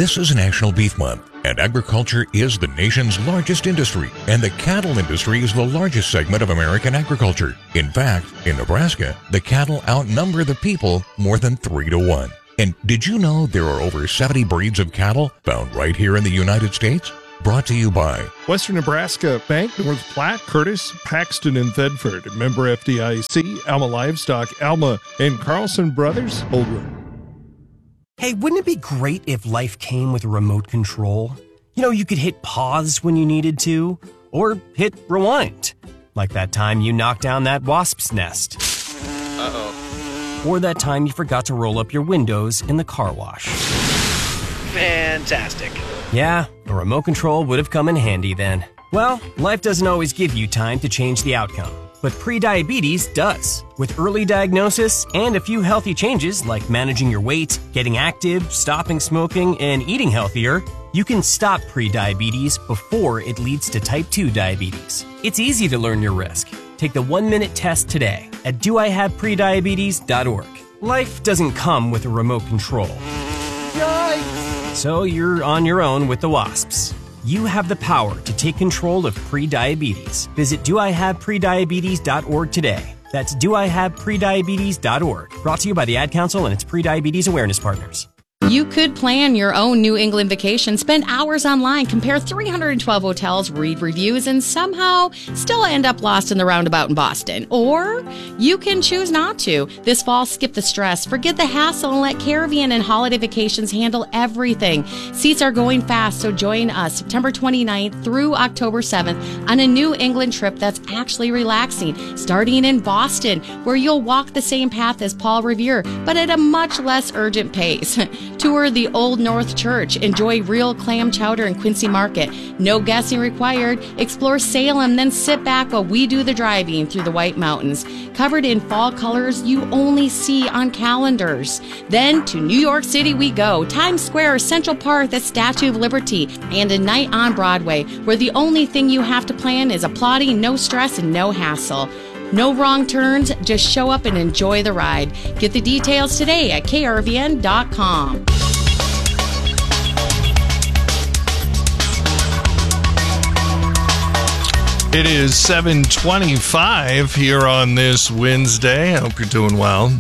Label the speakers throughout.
Speaker 1: This is National Beef Month, and agriculture is the nation's largest industry, and the cattle industry is the largest segment of American agriculture. In fact, in Nebraska, the cattle outnumber the people more than 3-1. And did you know there are over 70 breeds of cattle found right here in the United States? Brought to you by
Speaker 2: Western Nebraska Bank, North Platte, Curtis, Paxton, and Thedford. Member FDIC, Alma Livestock, Alma, and Carlson Brothers, Holdren.
Speaker 3: Hey, wouldn't it be great if life came with a remote control? You know, you could hit pause when you needed to, or hit rewind. Like that time you knocked down that wasp's nest.
Speaker 4: Uh-oh.
Speaker 3: Or that time you forgot to roll up your windows in the car wash.
Speaker 4: Fantastic.
Speaker 3: Yeah, a remote control would have come in handy then. Well, life doesn't always give you time to change the outcome, but prediabetes does. With early diagnosis and a few healthy changes like managing your weight, getting active, stopping smoking, and eating healthier, you can stop prediabetes before it leads to type 2 diabetes. It's easy to learn your risk. Take the 1-minute test today at doihaveprediabetes.org. Life doesn't come with a remote control. Yikes! So you're on your own with the wasps. You have the power to take control of prediabetes. Visit doihaveprediabetes.org today. That's doihaveprediabetes.org. Brought to you by the Ad Council and its Prediabetes Awareness Partners.
Speaker 5: You could plan your own New England vacation, spend hours online, compare 312 hotels, read reviews, and somehow still end up lost in the roundabout in Boston. Or you can choose not to. This fall, skip the stress, forget the hassle, and let Caravan and Holiday Vacations handle everything. Seats are going fast, so join us September 29th through October 7th on a New England trip that's actually relaxing, starting in Boston, where you'll walk the same path as Paul Revere, but at a much less urgent pace. Tour the Old North Church. Enjoy real clam chowder in Quincy Market. No guessing required. Explore Salem, then sit back while we do the driving through the White Mountains. Covered in fall colors you only see on calendars. Then to New York City we go. Times Square, Central Park, the Statue of Liberty, and a night on Broadway, where the only thing you have to plan is applauding, no stress, and no hassle. No wrong turns, just show up and enjoy the ride. Get the details today at krvn.com.
Speaker 2: It is 7:25 here on this Wednesday. I hope you're doing well.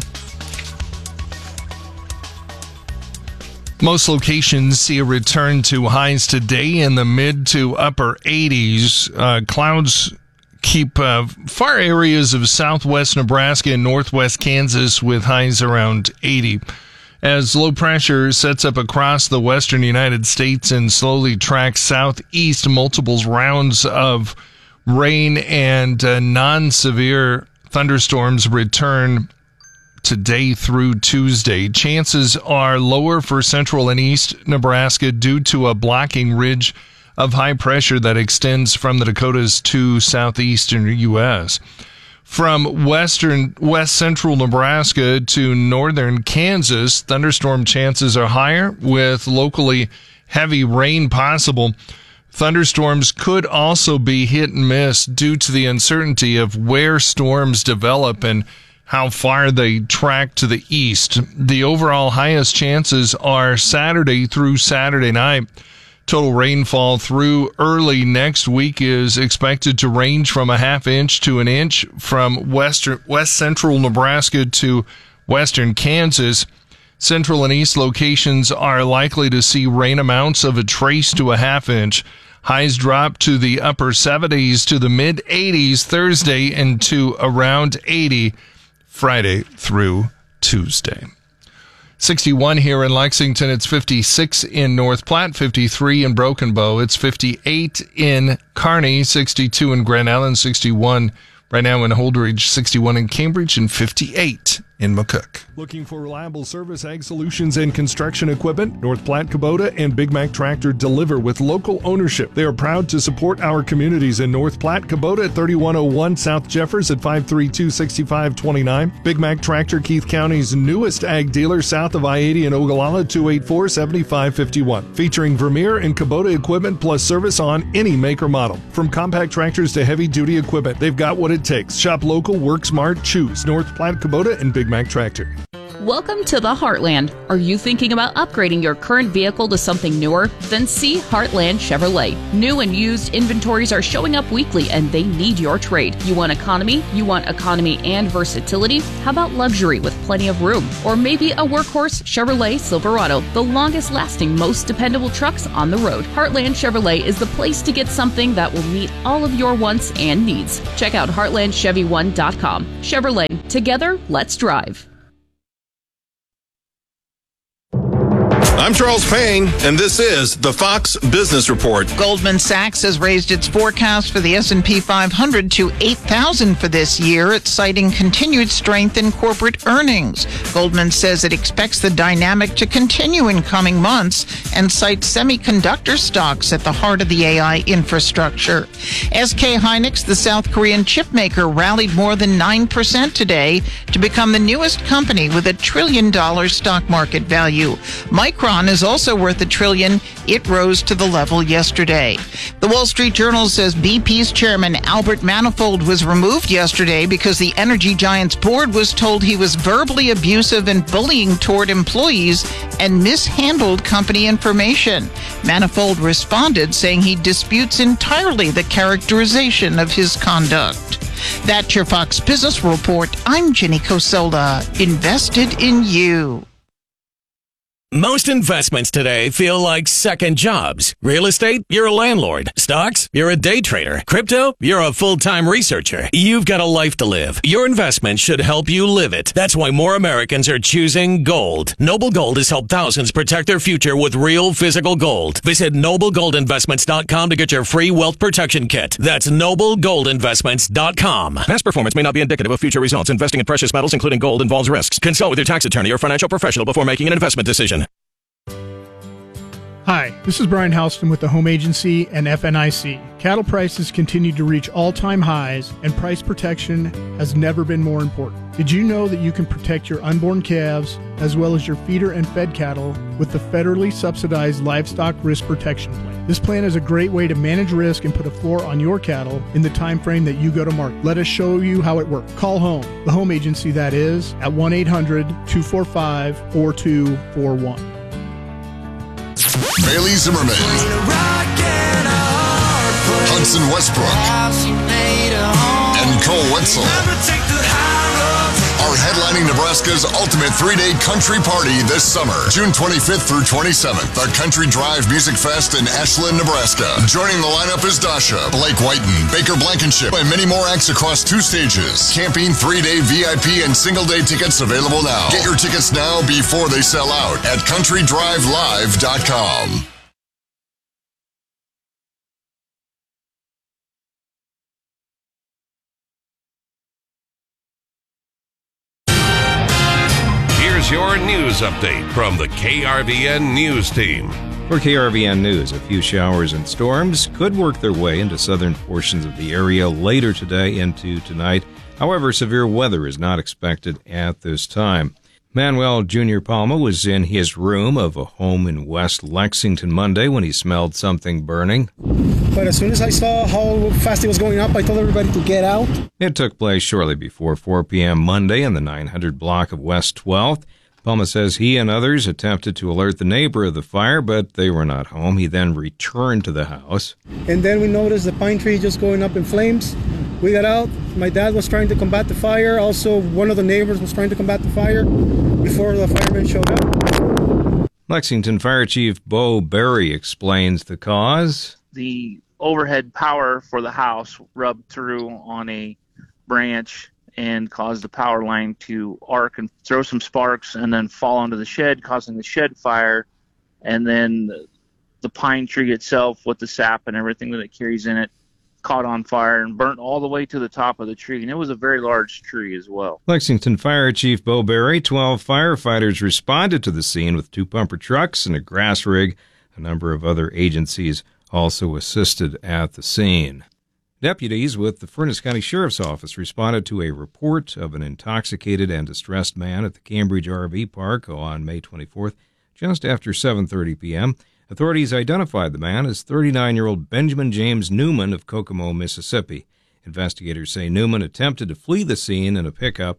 Speaker 2: Most locations see a return to highs today in the mid to upper 80s. Clouds keep far areas of southwest Nebraska and northwest Kansas with highs around 80. As low pressure sets up across the western United States and slowly tracks southeast, multiple rounds of rain and non-severe thunderstorms return today through Tuesday. Chances are lower for central and east Nebraska due to a blocking ridge of high pressure that extends from the Dakotas to southeastern U.S. From west central Nebraska to northern Kansas, thunderstorm chances are higher with locally heavy rain possible. Thunderstorms could also be hit and miss due to the uncertainty of where storms develop and how far they track to the east. The overall highest chances are Saturday through Saturday night. Total rainfall through early next week is expected to range from a half inch to an inch from west central Nebraska to western Kansas. Central and east locations are likely to see rain amounts of a trace to a half inch. Highs drop to the upper 70s to the mid 80s Thursday and to around 80 Friday through Tuesday. 61 here in Lexington. It's 56 in North Platte, 53 in Broken Bow. It's 58 in Kearney, 62 in Grand Island, 61 right now in Holdridge, 61 in Cambridge, and 58 in McCook. Looking for reliable service, ag solutions, and construction equipment? North Platte Kubota and Big Mac Tractor deliver with local ownership. They are proud to support our communities in North Platte. Kubota at 3101 South Jeffers at 532-6529. Big Mac Tractor, Keith County's newest ag dealer south of I-80 in Ogallala, 284-7551. Featuring Vermeer and Kubota equipment plus service on any make or model. From compact tractors to heavy-duty equipment, they've got what it takes. Shop local, work smart, choose North Platte Kubota and Big Mac Tractor.
Speaker 6: Welcome to the Heartland. Are you thinking about upgrading your current vehicle to something newer? Then see Heartland Chevrolet. New and used inventories are showing up weekly and they need your trade. You want economy? You want economy and versatility? How about luxury with plenty of room? Or maybe a workhorse Chevrolet Silverado, the longest lasting, most dependable trucks on the road. Heartland Chevrolet is the place to get something that will meet all of your wants and needs. Check out heartlandchevy1.com. Chevrolet, together, let's drive.
Speaker 7: I'm Charles Payne, and this is the Fox Business Report.
Speaker 8: Goldman Sachs has raised its forecast for the S&P 500 to 8,000 for this year. It's citing continued strength in corporate earnings. Goldman says it expects the dynamic to continue in coming months and cites semiconductor stocks at the heart of the AI infrastructure. SK Hynix, the South Korean chip maker, rallied more than 9% today to become the newest company with $1 trillion stock market value. Micron is also worth $1 trillion. It rose to the level yesterday. The Wall Street Journal says BP's chairman Albert Manifold was removed yesterday because the energy giant's board was told he was verbally abusive and bullying toward employees and mishandled company information. Manifold responded saying he disputes entirely the characterization of his conduct. That's your Fox Business Report. I'm Jenny Cosola. Invested in you.
Speaker 9: Most investments today feel like second jobs. Real estate, you're a landlord. Stocks, you're a day trader. Crypto, you're a full-time researcher. You've got a life to live. Your investment should help you live it. That's why more Americans are choosing gold. Noble Gold has helped thousands protect their future with real physical gold. Visit NobleGoldInvestments.com to get your free wealth protection kit. That's NobleGoldInvestments.com. Past performance may not be indicative of future results. Investing in precious metals, including gold, involves risks. Consult with your tax attorney or financial professional before making an investment decision.
Speaker 10: Hi, this is Brian Houston with the Home Agency and FNIC. Cattle prices continue to reach all-time highs, and price protection has never been more important. Did you know that you can protect your unborn calves as well as your feeder and fed cattle with the federally subsidized Livestock Risk Protection Plan? This plan is a great way to manage risk and put a floor on your cattle in the time frame that you go to market. Let us show you how it works. Call home, the Home Agency that is, at 1-800-245-4241.
Speaker 11: Bailey Zimmerman, Hudson Westbrook, and Cole Wetzel are headlining Nebraska's ultimate 3-day country party this summer, June 25th through 27th. The Country Drive Music Fest in Ashland, Nebraska. Joining the lineup is Dasha, Blake Whiten, Baker Blankenship, and many more acts across 2 stages. Camping, 3-day VIP, and single-day tickets available now. Get your tickets now before they sell out at CountryDriveLive.com.
Speaker 12: Your news update from the KRVN News Team.
Speaker 13: For KRVN News, a few showers and storms could work their way into southern portions of the area later today into tonight. However, severe weather is not expected at this time. Manuel Jr. Palma was in his room of a home in West Lexington Monday when he smelled something burning.
Speaker 14: But as soon as I saw how fast it was going up, I told everybody to get out.
Speaker 13: It took place shortly before 4 p.m. Monday in the 900 block of West 12th. Palma says he and others attempted to alert the neighbor of the fire, but they were not home. He then returned to the house.
Speaker 14: And then we noticed the pine tree just going up in flames. We got out. My dad was trying to combat the fire. Also, one of the neighbors was trying to combat the fire before the firemen showed up.
Speaker 13: Lexington Fire Chief Bo Berry explains the cause.
Speaker 15: The overhead power for the house rubbed through on a branch and caused the power line to arc and throw some sparks and then fall onto the shed, causing the shed fire. And then the pine tree itself, with the sap and everything that it carries in it, caught on fire and burnt all the way to the top of the tree. And it was a very large tree as well.
Speaker 13: Lexington Fire Chief Bo Berry, 12 firefighters responded to the scene with 2 pumper trucks and a grass rig. A number of other agencies also assisted at the scene. Deputies with the Furnace County Sheriff's Office responded to a report of an intoxicated and distressed man at the Cambridge RV Park on May 24th, just after 7:30 p.m. Authorities identified the man as 39-year-old Benjamin James Newman of Kokomo, Mississippi. Investigators say Newman attempted to flee the scene in a pickup,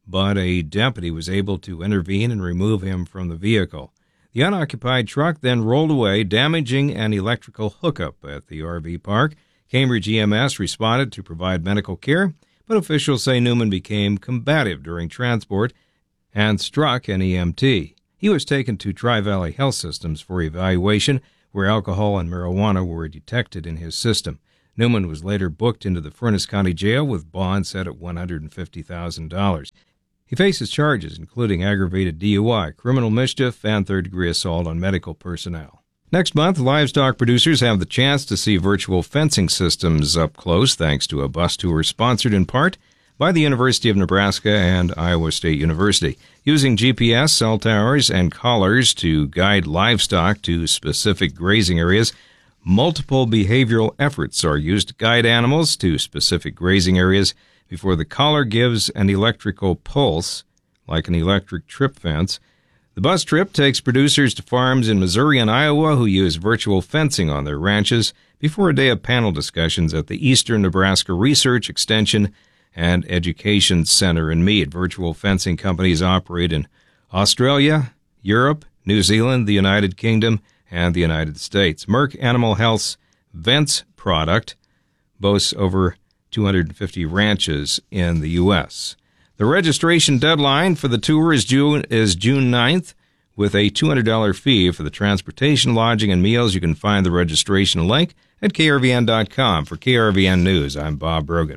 Speaker 13: but a deputy was able to intervene and remove him from the vehicle. The unoccupied truck then rolled away, damaging an electrical hookup at the RV park. Cambridge EMS responded to provide medical care, but officials say Newman became combative during transport and struck an EMT. He was taken to Tri-Valley Health Systems for evaluation, where alcohol and marijuana were detected in his system. Newman was later booked into the Furnace County Jail with bond set at $150,000. He faces charges including aggravated DUI, criminal mischief, and third-degree assault on medical personnel. Next month, livestock producers have the chance to see virtual fencing systems up close thanks to a bus tour sponsored in part by the University of Nebraska and Iowa State University. Using GPS, cell towers, and collars to guide livestock to specific grazing areas, multiple behavioral efforts are used to guide animals to specific grazing areas before the collar gives an electrical pulse, like an electric trip fence. The bus trip takes producers to farms in Missouri and Iowa who use virtual fencing on their ranches before a day of panel discussions at the Eastern Nebraska Research, Extension, and Education Center in Mead. Virtual fencing companies operate in Australia, Europe, New Zealand, the United Kingdom, and the United States. Merck Animal Health's Vents product boasts over 250 ranches in the U.S. The registration deadline for the tour is June 9th, with a $200 fee for the transportation, lodging, and meals. You can find the registration link at krvn.com. For KRVN News, I'm Bob Brogan.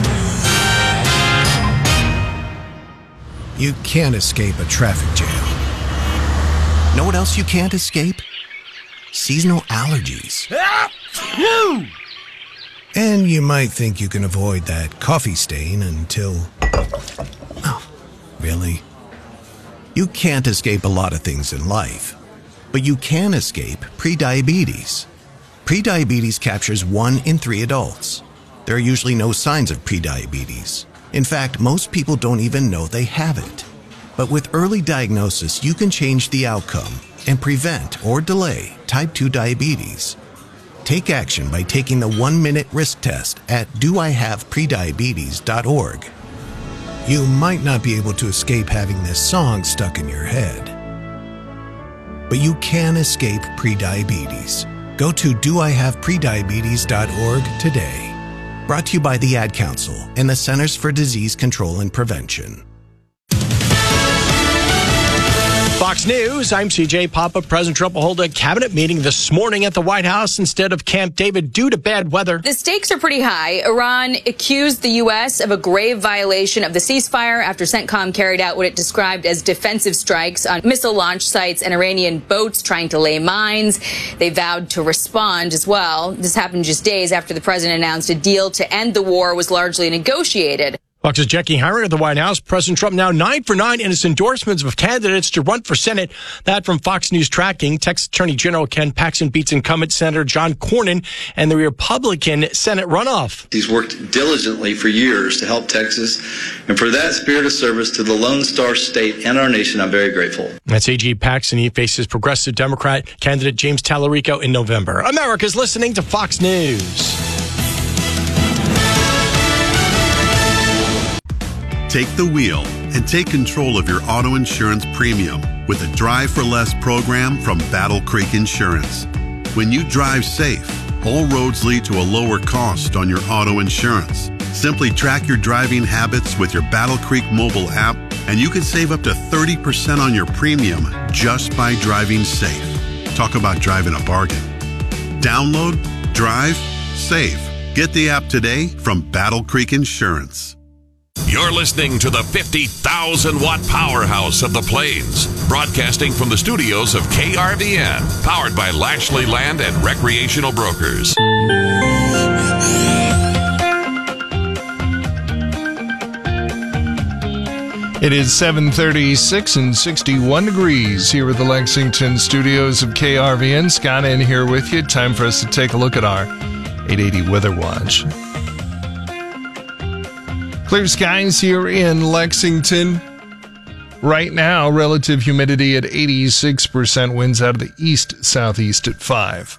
Speaker 16: You can't escape a traffic jam. Know what else you can't escape? Seasonal allergies. And you might think you can avoid that coffee stain until... Oh, really? You can't escape a lot of things in life, but you can escape prediabetes. Prediabetes captures 1 in 3 adults. There are usually no signs of prediabetes. In fact, most people don't even know they have it. But with early diagnosis, you can change the outcome and prevent or delay type 2 diabetes. Take action by taking the 1-minute risk test at doihaveprediabetes.org. You might not be able to escape having this song stuck in your head, but you can escape prediabetes. Go to doihaveprediabetes.org today. Brought to you by the Ad Council and the Centers for Disease Control and Prevention.
Speaker 17: Fox News, I'm CJ Papa. President Trump will hold a cabinet meeting this morning at the White House instead of Camp David due to bad weather.
Speaker 18: The stakes are pretty high. Iran accused the U.S. of a grave violation of the ceasefire after CENTCOM carried out what it described as defensive strikes on missile launch sites and Iranian boats trying to lay mines. They vowed to respond as well. This happened just days after the president announced a deal to end the war was largely negotiated.
Speaker 17: Fox's Jackie Heiner at the White House. President Trump now 9 for 9 in his endorsements of candidates to run for Senate. That from Fox News Tracking. Texas Attorney General Ken Paxton beats incumbent Senator John Cornyn and the Republican Senate runoff.
Speaker 19: He's worked diligently for years to help Texas, and for that spirit of service to the Lone Star State and our nation, I'm very grateful.
Speaker 17: That's A.G. Paxton. He faces progressive Democrat candidate James Tallarico in November. America's listening to Fox News.
Speaker 20: Take the wheel and take control of your auto insurance premium with the Drive for Less program from Battle Creek Insurance. When you drive safe, all roads lead to a lower cost on your auto insurance. Simply track your driving habits with your Battle Creek mobile app, and you can save up to 30% on your premium just by driving safe. Talk about driving a bargain. Download, drive, save. Get the app today from Battle Creek Insurance.
Speaker 12: You're listening to the 50,000-watt powerhouse of the Plains, broadcasting from the studios of KRVN, powered by Lashley Land and Recreational Brokers.
Speaker 2: It is 7:36 and 61 degrees here at the Lexington studios of KRVN. Scott in here with you. Time for us to take a look at our 880 Weather Watch. Clear skies here in Lexington. Right now, relative humidity at 86%, winds out of the east-southeast at 5.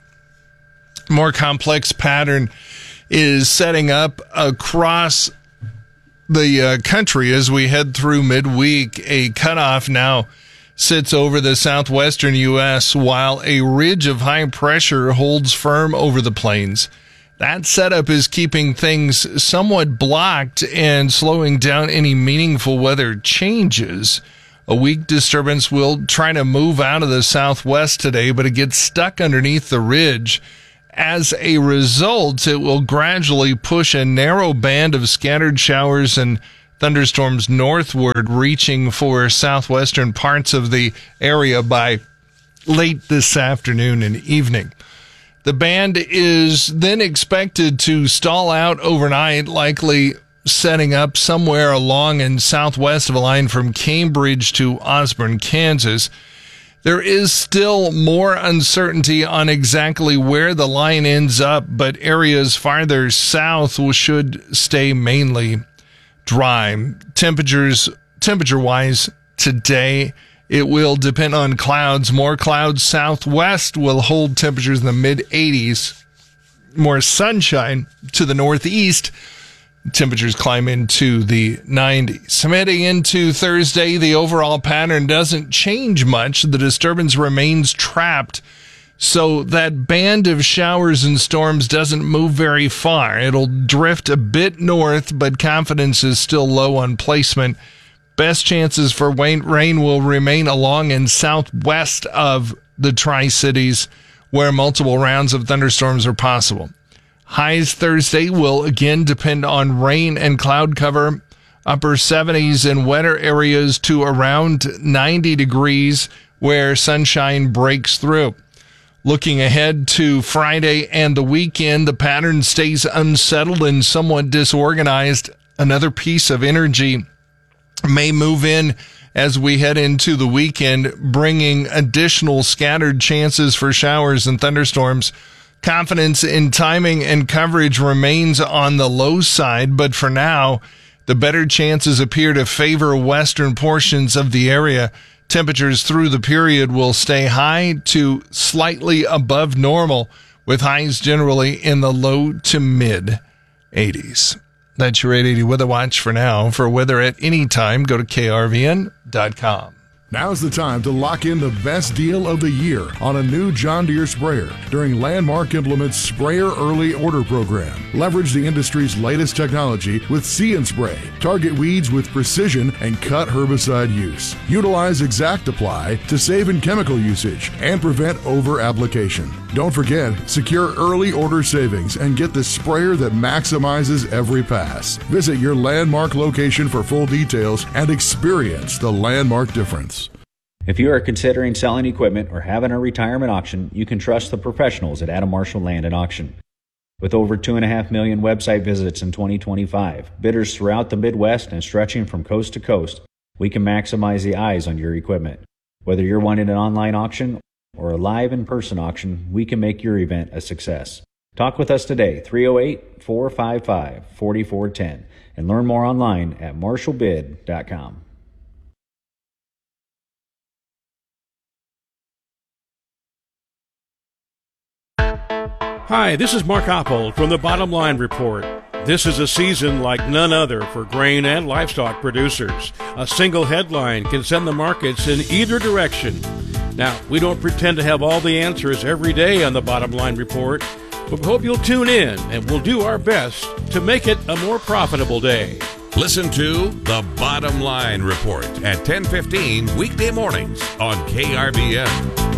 Speaker 2: More complex pattern is setting up across the country as we head through midweek. A cutoff now sits over the southwestern U.S. while a ridge of high pressure holds firm over the plains. That setup is keeping things somewhat blocked and slowing down any meaningful weather changes. A weak disturbance will try to move out of the southwest today, but it gets stuck underneath the ridge. As a result, it will gradually push a narrow band of scattered showers and thunderstorms northward, reaching for southwestern parts of the area by late this afternoon and evening. The band is then expected to stall out overnight, likely setting up somewhere along and southwest of a line from Cambridge to Osborne, Kansas. There is still more uncertainty on exactly where the line ends up, but areas farther south should stay mainly dry. Temperature-wise today, it will depend on clouds. More clouds southwest will hold temperatures in the mid-80s. More sunshine to the northeast. Temperatures climb into the 90s. Heading into Thursday, the overall pattern doesn't change much. The disturbance remains trapped, so that band of showers and storms doesn't move very far. It'll drift a bit north, but confidence is still low on placement. Best chances for rain will remain along and southwest of the Tri-Cities, where multiple rounds of thunderstorms are possible. Highs Thursday will again depend on rain and cloud cover. Upper 70s in wetter areas to around 90 degrees where sunshine breaks through. Looking ahead to Friday and the weekend, the pattern stays unsettled and somewhat disorganized. Another piece of energy may move in as we head into the weekend, bringing additional scattered chances for showers and thunderstorms. Confidence in timing and coverage remains on the low side, but for now, the better chances appear to favor western portions of the area. Temperatures through the period will stay high to slightly above normal, with highs generally in the low to mid 80s. That's your 880 Weather Watch for now. For weather at any time, go to krvn.com.
Speaker 21: Now's the time to lock in the best deal of the year on a new John Deere sprayer during Landmark Implement's Sprayer Early Order Program. Leverage the industry's latest technology with See and Spray. Target weeds with precision and cut herbicide use. Utilize Exact Apply to save in chemical usage and prevent over-application. Don't forget, secure early order savings and get the sprayer that maximizes every pass. Visit your Landmark location for full details and experience the Landmark difference.
Speaker 22: If you are considering selling equipment or having a retirement auction, you can trust the professionals at Adam Marshall Land and Auction. With over 2.5 million website visits in 2025, bidders throughout the Midwest and stretching from coast to coast, we can maximize the eyes on your equipment. Whether you're wanting an online auction or a live in-person auction, we can make your event a success. Talk with us today, 308-455-4410, and learn more online at marshallbid.com.
Speaker 23: Hi, this is Mark Oppold from the Bottom Line Report. This is a season like none other for grain and livestock producers. A single headline can send the markets in either direction. Now, we don't pretend to have all the answers every day on the Bottom Line Report, but we hope you'll tune in and we'll do our best to make it a more profitable day.
Speaker 12: Listen to The Bottom Line Report at 10:15 weekday mornings on KRVN.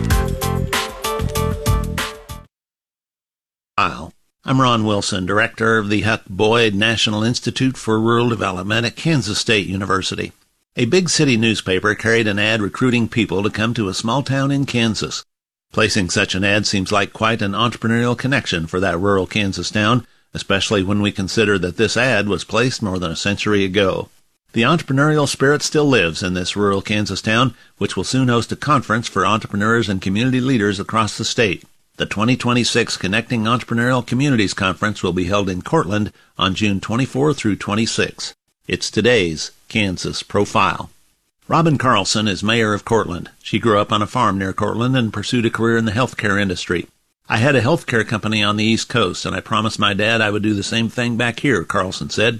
Speaker 24: I'm Ron Wilson, director of the Huck Boyd National Institute for Rural Development at Kansas State University. A big city newspaper carried an ad recruiting people to come to a small town in Kansas. Placing such an ad seems like quite an entrepreneurial connection for that rural Kansas town, especially when we consider that this ad was placed more than a century ago. The entrepreneurial spirit still lives in this rural Kansas town, which will soon host a conference for entrepreneurs and community leaders across the state. The 2026 Connecting Entrepreneurial Communities Conference will be held in Cortland on June 24 through 26. It's today's Kansas Profile. Robin Carlson is mayor of Cortland. She grew up on a farm near Cortland and pursued a career in the healthcare industry. I had a healthcare company on the East Coast, and I promised my dad I would do the same thing back here, Carlson said.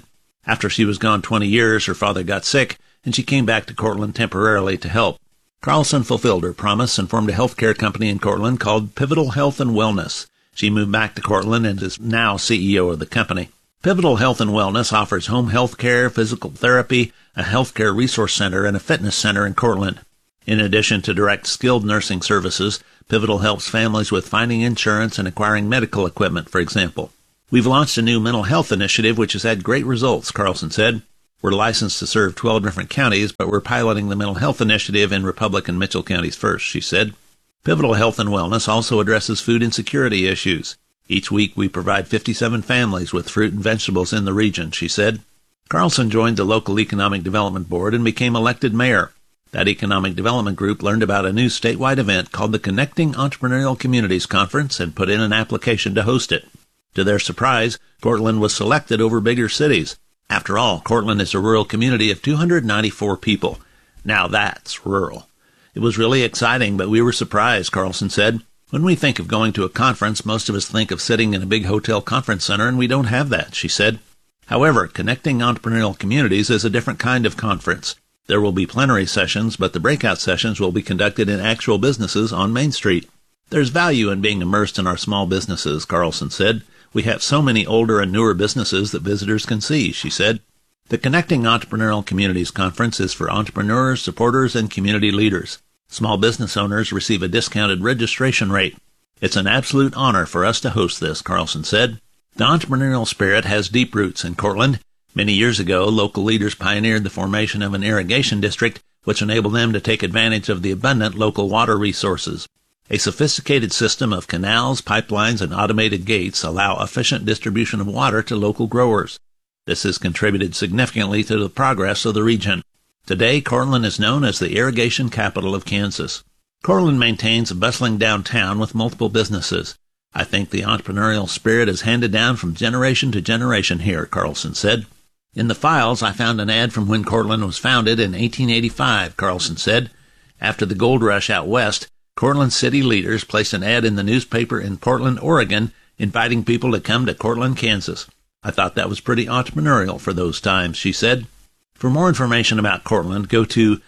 Speaker 24: After she was gone 20 years, her father got sick, and she came back to Cortland temporarily to help. Carlson fulfilled her promise and formed a healthcare company in Cortland called Pivotal Health and Wellness. She moved back to Cortland and is now CEO of the company. Pivotal Health and Wellness offers home health care, physical therapy, a healthcare resource center, and a fitness center in Cortland. In addition to direct skilled nursing services, Pivotal helps families with finding insurance and acquiring medical equipment, for example. We've launched a new mental health initiative which has had great results, Carlson said. We're licensed to serve 12 different counties, but we're piloting the mental health initiative in Republic and Mitchell counties first, she said. Pivotal Health and Wellness also addresses food insecurity issues. Each week we provide 57 families with fruit and vegetables in the region, she said. Carlson joined the local economic development board and became elected mayor. That economic development group learned about a new statewide event called the Connecting Entrepreneurial Communities Conference and put in an application to host it. To their surprise, Cortland was selected over bigger cities. After all, Cortland is a rural community of 294 people. Now that's rural. It was really exciting, but we were surprised, Carlson said. When we think of going to a conference, most of us think of sitting in a big hotel conference center, and we don't have that, she said. However, Connecting Entrepreneurial Communities is a different kind of conference. There will be plenary sessions, but the breakout sessions will be conducted in actual businesses on Main Street. There's value in being immersed in our small businesses, Carlson said. We have so many older and newer businesses that visitors can see, she said. The Connecting Entrepreneurial Communities Conference is for entrepreneurs, supporters, and community leaders. Small business owners receive a discounted registration rate. It's an absolute honor for us to host this, Carlson said. The entrepreneurial spirit has deep roots in Cortland. Many years ago, local leaders pioneered the formation of an irrigation district, which enabled them to take advantage of the abundant local water resources. A sophisticated system of canals, pipelines, and automated gates allow efficient distribution of water to local growers. This has contributed significantly to the progress of the region. Today, Cortland is known as the irrigation capital of Kansas. Cortland maintains a bustling downtown with multiple businesses. I think the entrepreneurial spirit is handed down from generation to generation here, Carlson said. In the files, I found an ad from when Cortland was founded in 1885, Carlson said. After the gold rush out west, Cortland city leaders placed an ad in the newspaper in Portland, Oregon, inviting people to come to Cortland, Kansas. I thought that was pretty entrepreneurial for those times, she said. For more information about Cortland, go to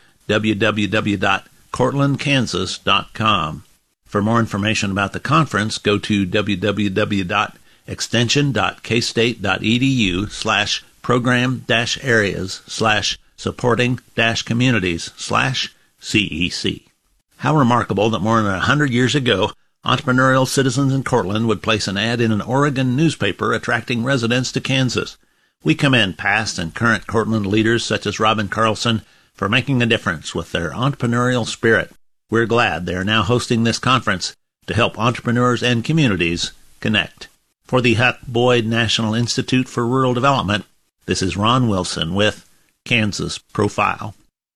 Speaker 24: www.cortlandkansas.com. For more information about the conference, go to www.extension.kstate.edu/program-areas/supporting-communities/CEC. How remarkable that more than 100 years ago, entrepreneurial citizens in Cortland would place an ad in an Oregon newspaper attracting residents to Kansas. We commend past and current Cortland leaders such as Robin Carlson for making a difference with their entrepreneurial spirit. We're glad they are now hosting this conference to help entrepreneurs and communities connect. For the Huck Boyd National Institute for Rural Development, this is Ron Wilson with Kansas Profile.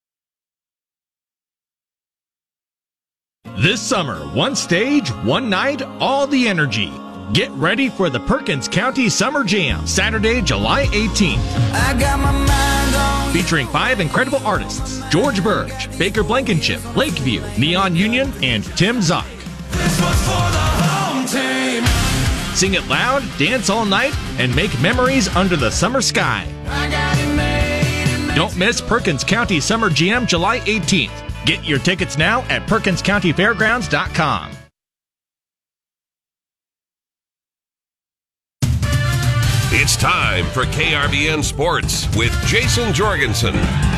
Speaker 1: This summer, one stage, one night, all the energy. Get ready for the Perkins County Summer Jam, Saturday, July 18th. I got my mind on featuring 5 incredible artists: George Burge, Baker Blankenship, Lakeview, Neon Union, and Tim Zock. This one's for the home team. Sing it loud, dance all night, and make memories under the summer sky. I got it made. Don't miss Perkins County Summer Jam, July 18th. Get your tickets now at PerkinsCountyFairgrounds.com.
Speaker 12: It's time for KRVN Sports with Jason Jorgensen.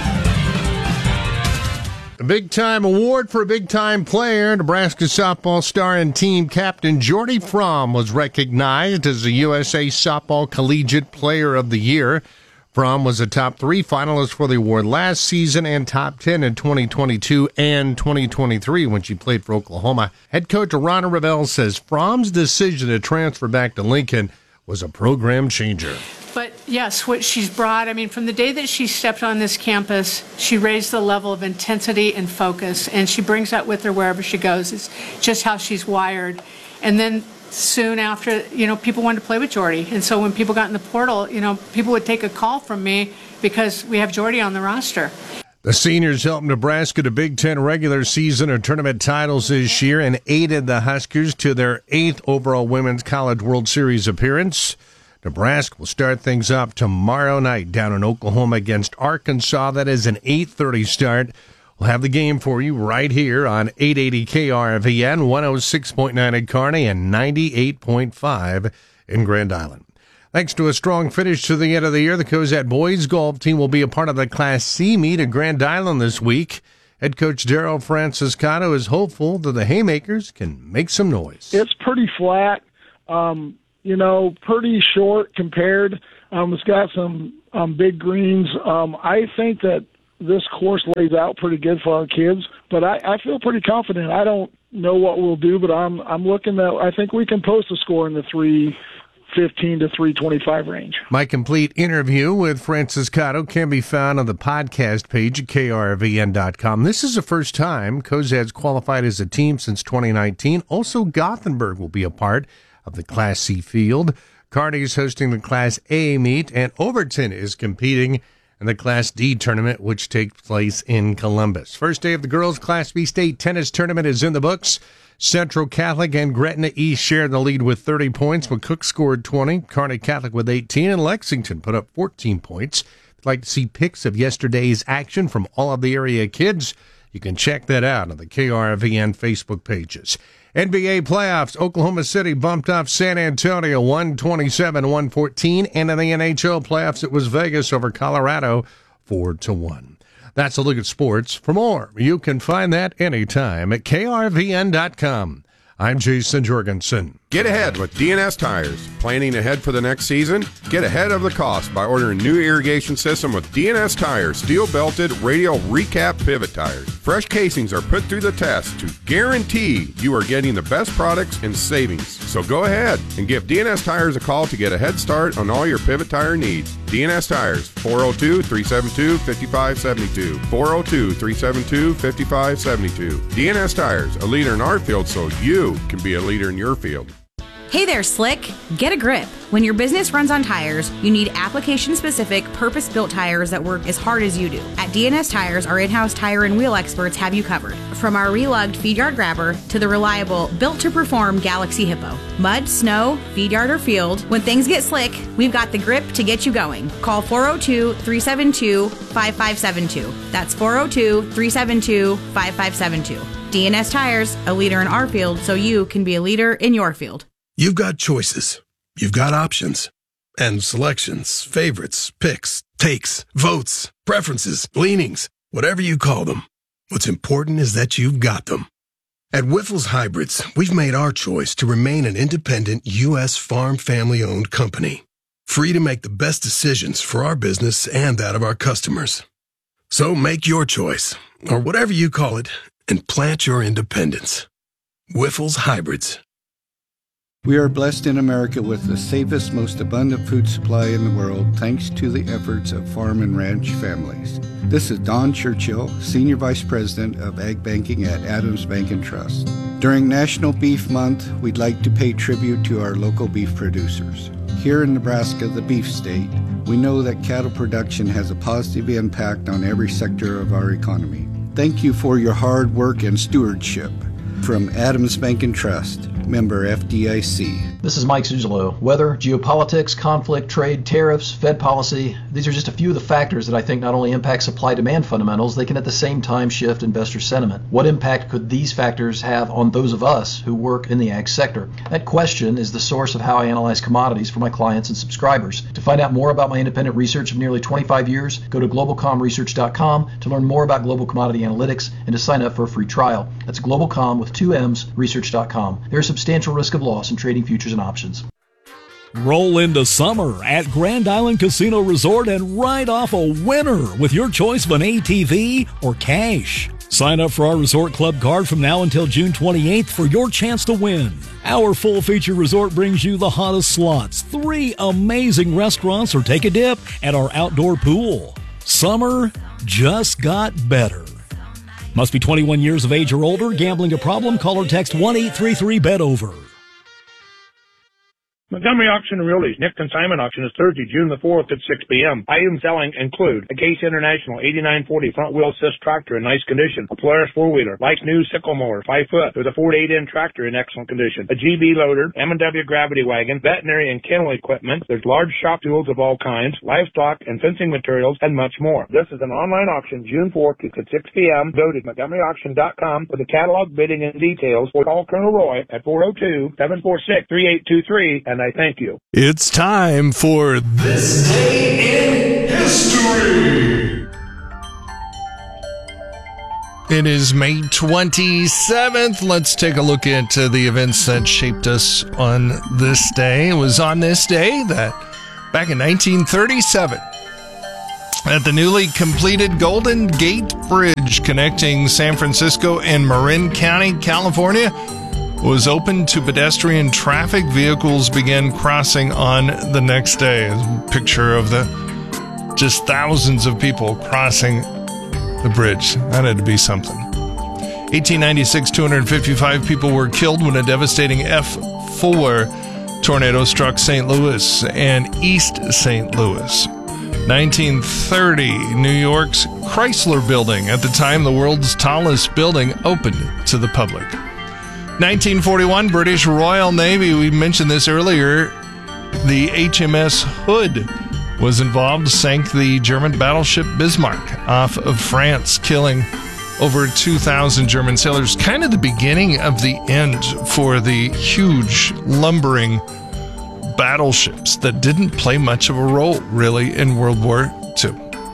Speaker 3: A big-time award for a big-time player. Nebraska softball star and team captain Jordy Fromm was recognized as the USA Softball Collegiate Player of the Year. Fromm was a top 3 finalist for the award last season and top 10 in 2022 and 2023 when she played for Oklahoma. Head coach Ronna Ravel says Fromm's decision to transfer back to Lincoln was a program changer.
Speaker 4: But yes, what she's brought, I mean, from the day that she stepped on this campus, she raised the level of intensity and focus, and she brings that with her wherever she goes. It's just how she's wired. And then soon after, people wanted to play with Jordy. And so when people got in the portal, people would take a call from me because we have Jordy on the roster.
Speaker 3: The seniors helped Nebraska to Big Ten regular season and tournament titles this year and aided the Huskers to their 8th overall Women's College World Series appearance. Nebraska will start things up tomorrow night down in Oklahoma against Arkansas. That is an 8:30 start. We'll have the game for you right here on 880 KRVN, 106.9 in Kearney, and 98.5 in Grand Island. Thanks to a strong finish to the end of the year, the Cozad boys golf team will be a part of the Class C meet at Grand Island this week. Head coach Daryl Franciscato is hopeful that the Haymakers can make some noise.
Speaker 5: It's pretty flat, pretty short compared. It's got some big greens. I think that this course lays out pretty good for our kids, but I feel pretty confident. I don't know what we'll do, but I'm looking at, I think we can post a score in the 315 to 325 range.
Speaker 3: My complete interview with Franciscato can be found on the podcast page at krvn.com. This is the first time Cozad's qualified as a team since 2019. Also, Gothenburg will be a part of the Class C field. Kearney's hosting the Class A meet, and Overton is competing in the Class D tournament, which takes place in Columbus. First day of the girls' Class B state tennis tournament is in the books. Central Catholic and Gretna East shared the lead with 30 points. McCook scored 20, Kearney Catholic with 18, and Lexington put up 14 points. If you'd like to see pics of yesterday's action from all of the area kids, you can check that out on the KRVN Facebook pages. NBA playoffs, Oklahoma City bumped off San Antonio 127-114, and in the NHL playoffs, it was Vegas over Colorado 4-1. That's a look at sports. For more, you can find that anytime at krvn.com. I'm Jason Jorgensen.
Speaker 6: Get ahead with DNS Tires. Planning ahead for the next season? Get ahead of the cost by ordering new irrigation system with DNS Tires, steel-belted radial recap pivot tires. Fresh casings are put through the test to guarantee you are getting the best products and savings. So go ahead and give DNS Tires a call to get a head start on all your pivot tire needs. DNS Tires, 402-372-5572. 402-372-5572. DNS Tires, a leader in our field so you can be a leader in your field.
Speaker 7: Hey there, Slick. Get a grip. When your business runs on tires, you need application-specific, purpose-built tires that work as hard as you do. At DNS Tires, our in-house tire and wheel experts have you covered. From our relugged feed yard grabber to the reliable, built-to-perform Galaxy Hippo. Mud, snow, feed yard, or field, when things get slick, we've got the grip to get you going. Call 402-372-5572. That's 402-372-5572. DNS Tires, a leader in our field so you can be a leader in your field.
Speaker 8: You've got choices. You've got options. And selections, favorites, picks, takes, votes, preferences, leanings, whatever you call them. What's important is that you've got them. At Wyffels Hybrids, we've made our choice to remain an independent U.S. farm family-owned company, free to make the best decisions for our business and that of our customers. So make your choice, or whatever you call it, and plant your independence. Wyffels Hybrids.
Speaker 25: We are blessed in America with the safest, most abundant food supply in the world thanks to the efforts of farm and ranch families. This is Don Churchill, Senior Vice President of Ag Banking at Adams Bank and Trust. During National Beef Month, we'd like to pay tribute to our local beef producers. Here in Nebraska, the beef state, we know that cattle production has a positive impact on every sector of our economy. Thank you for your hard work and stewardship. From Adams Bank and Trust, member FDIC.
Speaker 26: This is Mike Zuzolo. Weather, geopolitics, conflict, trade, tariffs, Fed policy, these are just a few of the factors that I think not only impact supply-demand fundamentals, they can at the same time shift investor sentiment. What impact could these factors have on those of us who work in the ag sector? That question is the source of how I analyze commodities for my clients and subscribers. To find out more about my independent research of nearly 25 years, go to globalcomresearch.com to learn more about global commodity analytics and to sign up for a free trial. That's globalcom with 2 M's, research.com. There's substantial risk of loss in trading futures and options.
Speaker 27: Roll into summer at Grand Island Casino Resort and ride off a winner with your choice of an ATV or cash. Sign up for our Resort Club card from now until June 28th for your chance to win. Our full-feature resort brings you the hottest slots, 3 amazing restaurants, or take a dip at our outdoor pool. Summer just got better. Must be 21 years of age or older. Gambling a problem? Call or text 1-833-BET-OVER.
Speaker 9: Montgomery Auction and Realty's Nick Consignment Auction is Thursday, June the 4th at 6 p.m. Items selling include a Case International 8940 front wheel assist tractor in nice condition, a Polaris 4-wheeler, Life's new sickle mower, 5 foot, with a 4 to 8 inch tractor in excellent condition, a GB loader, M&W gravity wagon, veterinary and kennel equipment. There's large shop tools of all kinds, livestock and fencing materials, and much more. This is an online auction, June 4th at 6 p.m. Go to MontgomeryAuction.com for the catalog, bidding, and details, or call Colonel Roy at 402-746-3823, and I thank you.
Speaker 2: It's time for This Day in History. It is May 27th. Let's take a look at the events that shaped us on this day. It was on this day that back in 1937, at the newly completed Golden Gate Bridge connecting San Francisco and Marin County, California, was open to pedestrian traffic. Vehicles began crossing on the next day. A picture of just thousands of people crossing the bridge. That had to be something. 1896, 255 people were killed when a devastating F4 tornado struck St. Louis and East St. Louis. 1930, New York's Chrysler Building, at the time the world's tallest building, opened to the public. 1941, British Royal Navy, we mentioned this earlier, the HMS Hood was involved, sank the German battleship Bismarck off of France, killing over 2,000 German sailors. Kind of the beginning of the end for the huge, lumbering battleships that didn't play much of a role, really, in World War II.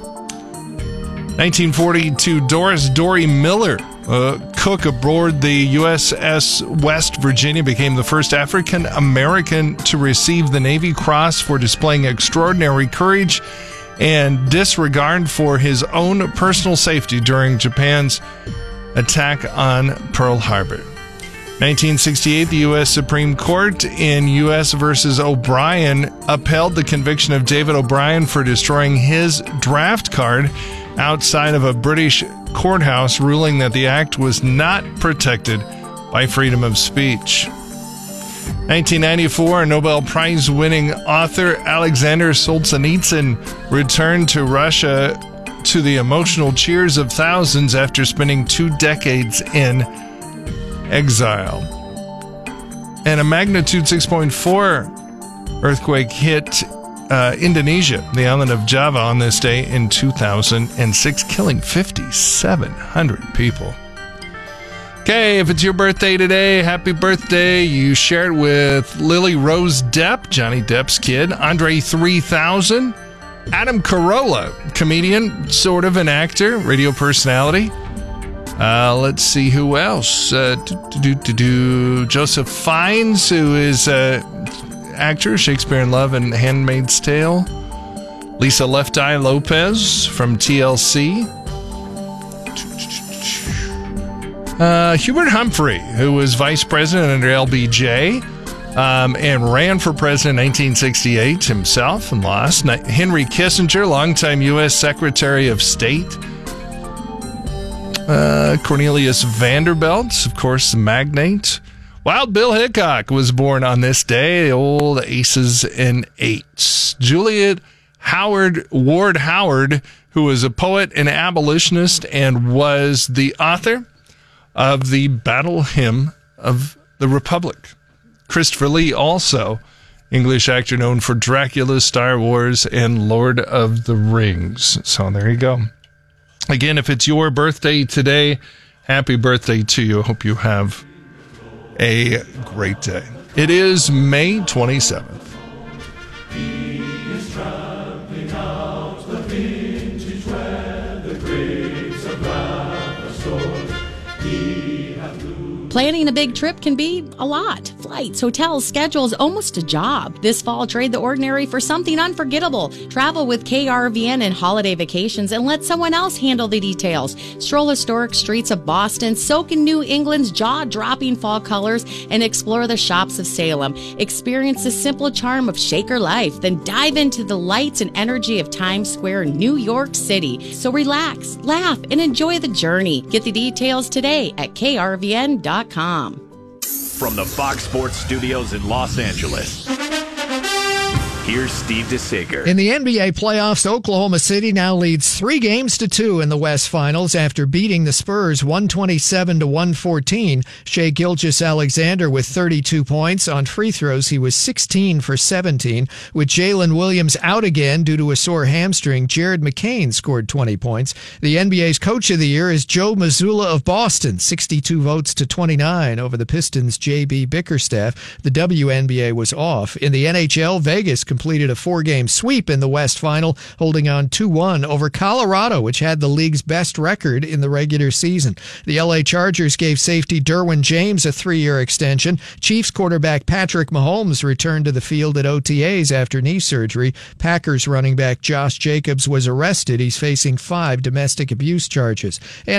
Speaker 2: 1942, Doris Dory Miller, cook aboard the USS West Virginia, became the first African American to receive the Navy Cross for displaying extraordinary courage and disregard for his own personal safety during Japan's attack on Pearl Harbor. 1968, the U.S. Supreme Court in U.S. versus O'Brien upheld the conviction of David O'Brien for destroying his draft card outside of a British courthouse, ruling that the act was not protected by freedom of speech. 1994, Nobel Prize-winning author Alexander Solzhenitsyn returned to Russia to the emotional cheers of thousands after spending 2 decades in exile. And a magnitude 6.4 earthquake hit Indonesia, the island of Java, on this day in 2006, killing 5,700 people. Okay, if it's your birthday today, happy birthday. You share it with Lily Rose Depp, Johnny Depp's kid, Andre 3000, Adam Carolla, comedian, sort of an actor, radio personality. Let's see who else. Joseph Fiennes, who is actor, Shakespeare in Love and Handmaid's Tale. Lisa Left Eye Lopez from TLC. Hubert Humphrey, who was vice president under LBJ and ran for president in 1968 himself and lost. Henry Kissinger, longtime U.S. Secretary of State. Cornelius Vanderbilt, of course, the magnate. Wild Bill Hickok was born on this day, old aces and eights. Juliet Ward Howard, who was a poet and abolitionist and was the author of the Battle Hymn of the Republic. Christopher Lee, also English actor known for Dracula, Star Wars, and Lord of the Rings. So there you go. Again, if it's your birthday today, happy birthday to you. I hope you have a great day. It is May 27th. He is trampling out the vintage where the grapes of wrath are stored.
Speaker 10: Planning a big trip can be a lot. Flights, hotels, schedules, almost a job. This fall, trade the ordinary for something unforgettable. Travel with KRVN and holiday vacations and let someone else handle the details. Stroll historic streets of Boston, soak in New England's jaw-dropping fall colors, and explore the shops of Salem. Experience the simple charm of Shaker life, then dive into the lights and energy of Times Square, New York City. So relax, laugh, and enjoy the journey. Get the details today at krvn.com.
Speaker 11: From the Fox Sports Studios in Los Angeles, Here's Steve DeSager.
Speaker 13: In the NBA playoffs, Oklahoma City now leads 3-2 in the West Finals after beating the Spurs 127-114. Shai Gilgeous-Alexander with 32 points. On free throws, he was 16 for 17. With Jalen Williams out again due to a sore hamstring, Jared McCain scored 20 points. The NBA's Coach of the Year is Joe Mazzulla of Boston, 62 votes to 29 over the Pistons' J.B. Bickerstaff. The WNBA was off. In the NHL, Vegas completed a 4-game sweep in the West Final, holding on 2-1 over Colorado, which had the league's best record in the regular season. The LA Chargers gave safety Derwin James a 3-year extension. Chiefs quarterback Patrick Mahomes returned to the field at OTAs after knee surgery. Packers running back Josh Jacobs was arrested. He's facing 5 domestic abuse charges. And